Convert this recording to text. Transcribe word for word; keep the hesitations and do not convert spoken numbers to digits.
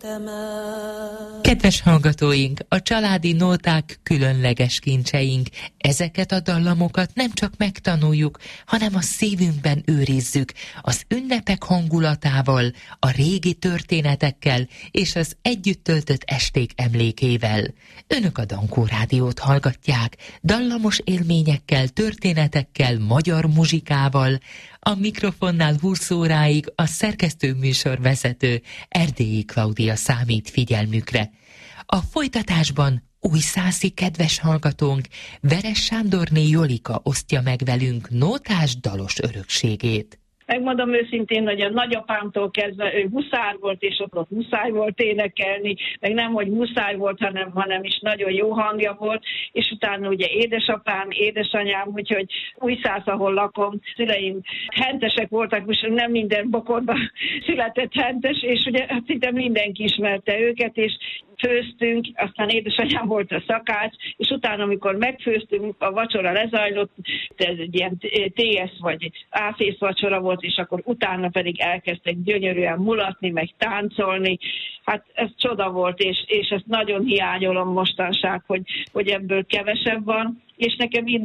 Kedves hallgatóink, a családi nóták különleges kincseink. Ezeket a dallamokat nem csak megtanuljuk, hanem a szívünkben őrizzük, az ünnepek hangulatával, a régi történetekkel és az együtt töltött esték emlékével. Önök a Dankó Rádiót hallgatják, dallamos élményekkel, történetekkel, magyar muzsikával. A mikrofonnál húsz óráig a szerkesztő műsorvezető Erdélyi Klaudia számít figyelmükre. A folytatásban újszászi kedves hallgatónk Veres Sándorné Jolika osztja meg velünk nótás dalos örökségét. Megmondom őszintén, hogy a nagyapámtól kezdve ő huszár volt, és ott, ott muszáj volt énekelni, meg nem, hogy muszáj volt, hanem, hanem is nagyon jó hangja volt, és utána ugye édesapám, édesanyám, úgyhogy Újszász, ahol lakom, szüleim hentesek voltak, most nem minden bokorban született hentes, és ugye hát szinte mindenki ismerte őket, és főztünk, aztán édesanyám volt a szakács, és utána, amikor megfőztünk, a vacsora lezajlott, ez egy ilyen té es vagy áfész vacsora volt, és akkor utána pedig elkezdtek gyönyörűen mulatni, meg táncolni. Hát ez csoda volt, és, és ezt nagyon hiányolom mostanság, hogy, hogy ebből kevesebb van, és nekem